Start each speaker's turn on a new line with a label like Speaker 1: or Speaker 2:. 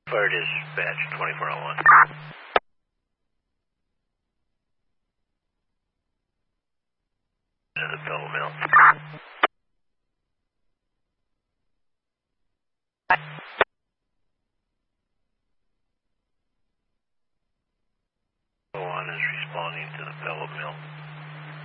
Speaker 1: Fire dispatch 2401. To the pellet mill. One is responding to the pellet mill.